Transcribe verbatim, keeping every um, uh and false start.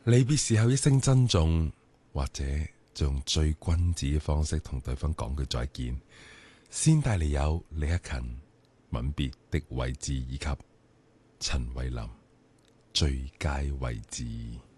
離別時候一聲珍重，或者就用最君子嘅方式同對方講句再見，先帶嚟有李克勤吻別的位置以及陳慧琳最佳位置。